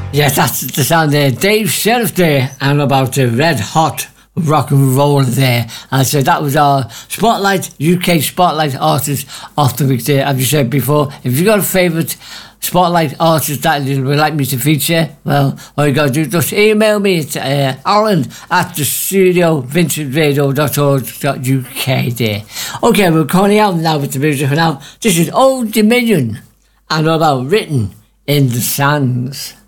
Yes, that's the sound there. Dave Sheriff there, and about the red hot rock and roll there. And so that was our Spotlight, UK Spotlight Artist of the Week there. As you said before, if you've got a favourite Spotlight artist that you would like me to feature, well, all you got to do is just email me at Alan at the studiovintagerradio.org.uk there. Okay, we're coming out now with the music for now. This is Old Dominion and all about Written in the Sands.